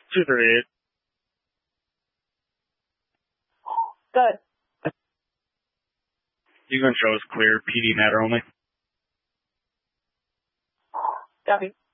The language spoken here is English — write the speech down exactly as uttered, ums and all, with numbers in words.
two three eight. Good. You can show us clear, P D matter only. Copy.